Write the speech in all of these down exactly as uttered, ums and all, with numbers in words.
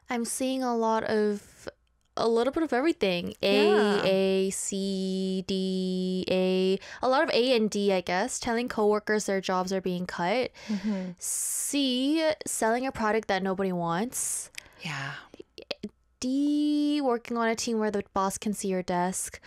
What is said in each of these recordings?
I'm seeing a lot of a little bit of everything. A, Yeah. A, C, D, A. A lot of A and D, I guess. Telling coworkers their jobs are being cut. Mm-hmm. C, selling a product that nobody wants. Yeah. D, working on a team where the boss can see your desk.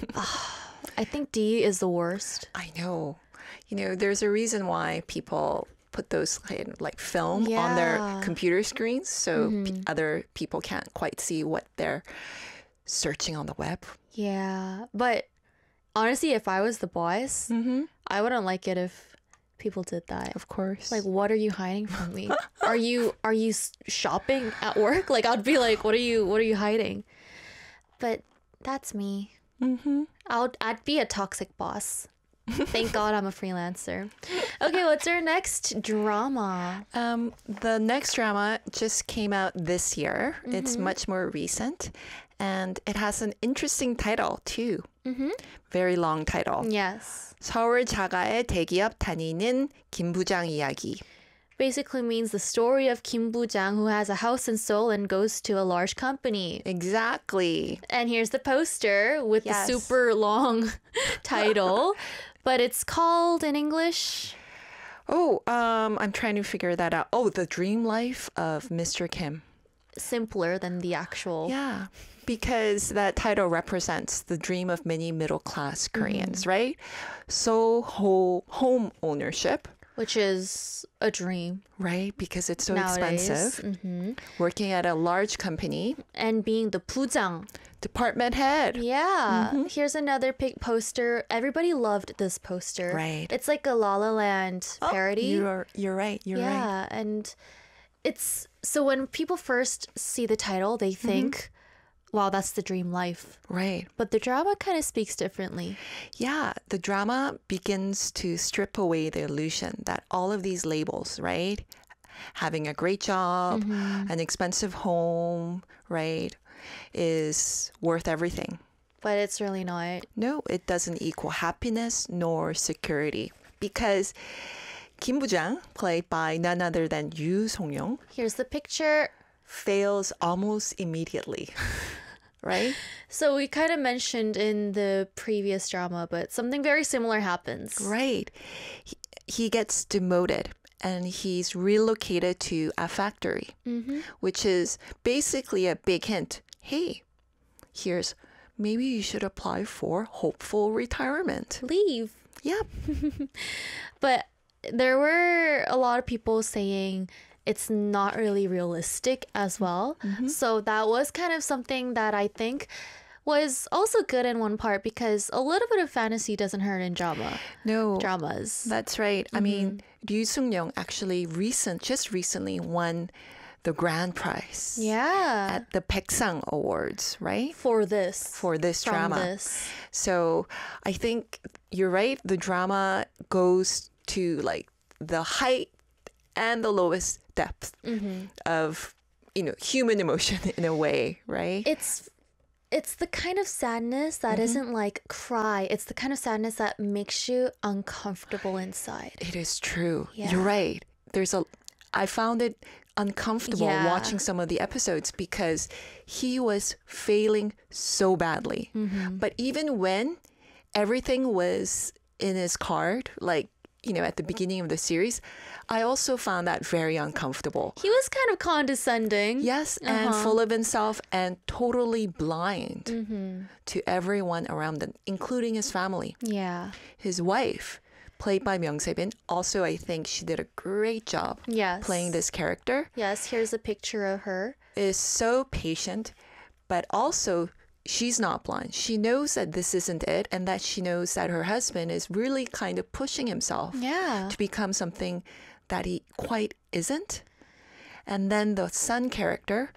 I think D is the worst. I know. You know, there's a reason why people put those kind of like film on their Yeah. computer screens so p- other people can't quite see what they're searching on the web. Yeah. But honestly, if I was the boss, I wouldn't like it if people did that. Of course. Like, what are you hiding from me? Are you are you s- shopping at work? Like, I'd be like, what are you what are you hiding? But that's me. Mm-hmm. I'd I'd be a toxic boss. Thank God I'm a freelancer. Okay, what's our next drama? Um, the next drama just came out this year. It's much more recent, and it has an interesting title too. Very long title. Yes. 서울 자가의 대기업 다니는 김 부장 이야기. Basically means the story of Kim Boo-jang, who has a house in Seoul and goes to a large company. Exactly. And here's the poster with Yes. the super long title, but it's called in English. Oh, um, I'm trying to figure that out. Oh, The Dream Life of Mister Kim. Simpler than the actual. Yeah, because that title represents the dream of many middle-class Koreans, right? So ho- home ownership, Which is a dream right? Because it's so nowadays. expensive. Working at a large company, And being the 부장. department head. Yeah. Here's another pic poster. Everybody loved this poster. Right. It's like a La La Land parody. You're you're right. You're right. Yeah, and it's so when people first see the title, they think, wow, that's the dream life. Right. But the drama kind of speaks differently. Yeah, the drama begins to strip away the illusion that all of these labels, right? Having a great job, an expensive home, right, is worth everything. But it's really not. No, it doesn't equal happiness nor security because Kim Boo-jang, played by none other than Yoo Song-young, Here's the picture. fails almost immediately, right? So we kind of mentioned in the previous drama, but something very similar happens. Right. He, he gets demoted and he's relocated to a factory, which is basically a big hint. Hey, here's maybe you should apply for hopeful retirement. Leave. Yep. But there were a lot of people saying it's not really realistic as well. So that was kind of something that I think was also good in one part because a little bit of fantasy doesn't hurt in drama. No. Dramas. That's right. I mean, Ryu Sung-young actually recent, just recently won the grand prize Yeah. at the Baeksang Awards, right? For this. For this From drama. this. So I think you're right. The drama goes to like the height and the lowest depth of, you know, human emotion in a way, right? It's it's the kind of sadness that isn't like cry. It's the kind of sadness that makes you uncomfortable inside. It is true. Yeah. You're right. There's a I found it uncomfortable Yeah. watching some of the episodes because he was failing so badly. But even when everything was in his card, like, you know, at the beginning of the series, I also found that very uncomfortable. He was kind of condescending. Yes, and full of himself and totally blind to everyone around him, including his family. Yeah. His wife, played by Myung Se-bin, also I think she did a great job Yes. playing this character. Yes, here's a picture of her. Is so patient, but also she's not blind. She knows that this isn't it and that she knows that her husband is really kind of pushing himself Yeah. to become something that he quite isn't. And then the son character,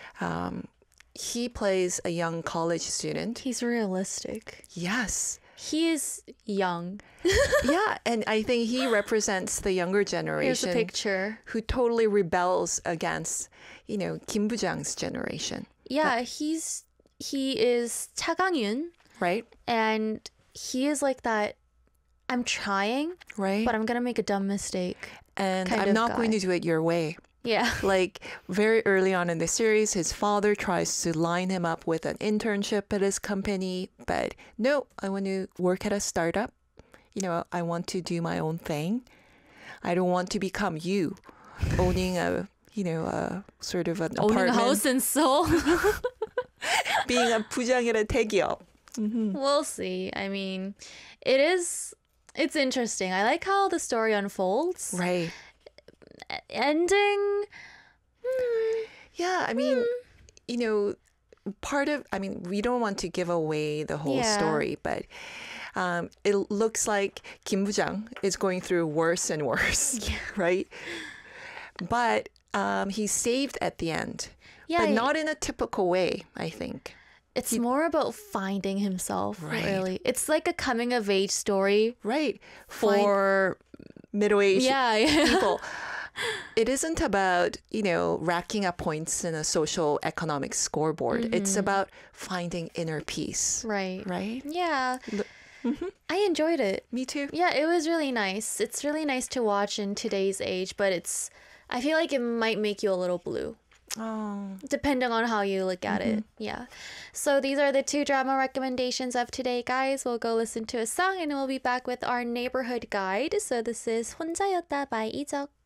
um, he plays a young college student. He's realistic. Yes. He is young. Yeah, and I think he represents the younger Here's generation a picture. who totally rebels against, you know, Kim Boo-jang's generation, Yeah, he's he is Cha Gang-yun, right? and he is like that. I'm trying, Right? but I'm gonna make a dumb mistake. and kind I'm of not going guy. to do it your way. Yeah. Like very early on in the series, his father tries to line him up with an internship at his company, but no, I want to work at a startup. You know, I want to do my own thing. I don't want to become you, owning a, you know, a sort of an Owning apartment, a house in Seoul. being a 부장이라 대기업. We'll see. I mean, it is, it's interesting. I like how the story unfolds. Right. Ending. hmm, Yeah, I mean, you know, part of, I mean, we don't want to give away the whole Yeah. story, but um, it looks like Kim Bujang is going through worse and worse, right? But um, he's saved at the end, Yeah, but not in a typical way, I think. it's more about finding himself, Right. really. It's like a coming of age story Right. Find for middle-aged yeah, yeah. people. It isn't about, you know, racking up points in a social economic scoreboard. It's about finding inner peace, right. right? Yeah. L- I enjoyed it. Me too. Yeah, it was really nice. It's really nice to watch in today's age, but it's I feel like it might make you a little blue. Oh. Depending on how you look at it. Yeah. So these are the two drama recommendations of today, guys. We'll go listen to a song and we'll be back with our neighborhood guide. So this is 혼자였다 by 이적.